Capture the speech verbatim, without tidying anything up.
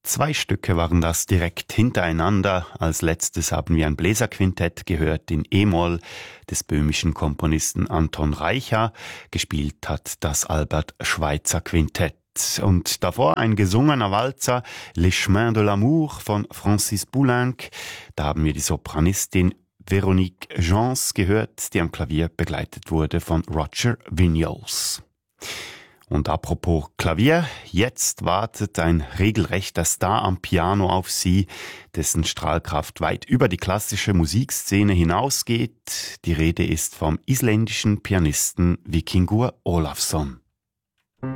Zwei Stücke waren das direkt hintereinander. Als letztes haben wir ein Bläserquintett gehört in E-Moll des böhmischen Komponisten Anton Reicha. Gespielt hat das Albert Schweitzer Quintett. Und davor ein gesungener Walzer, Les Chemins de l'Amour von Francis Poulenc. Da haben wir die Sopranistin Veronique Jans gehört, die am Klavier begleitet wurde von Roger Vignoles. Und apropos Klavier, jetzt wartet ein regelrechter Star am Piano auf Sie, dessen Strahlkraft weit über die klassische Musikszene hinausgeht. Die Rede ist vom isländischen Pianisten Vikingur Ólafsson.